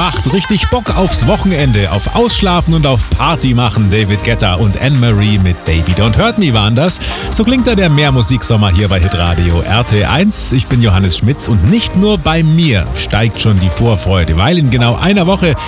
macht richtig Bock aufs Wochenende, auf Ausschlafen und auf Party machen. David Guetta und Anne-Marie mit Baby Don't Hurt Me waren das. So klingt da der Mehrmusiksommer hier bei Hitradio RT1. Ich bin Johannes Schmitz und nicht nur bei mir steigt schon die Vorfreude, weil in genau einer Woche